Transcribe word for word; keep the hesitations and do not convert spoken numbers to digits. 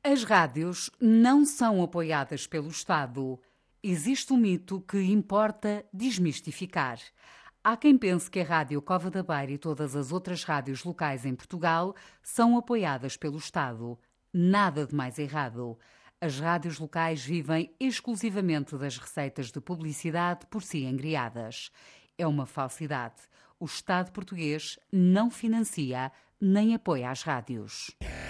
As rádios não são apoiadas pelo Estado. Existe um mito que importa desmistificar. Há quem pense que a Rádio Cova da Beira e todas as outras rádios locais em Portugal são apoiadas pelo Estado. Nada de mais errado. As rádios locais vivem exclusivamente das receitas de publicidade por si angriadas. É uma falsidade. O Estado português não financia nem apoia as rádios.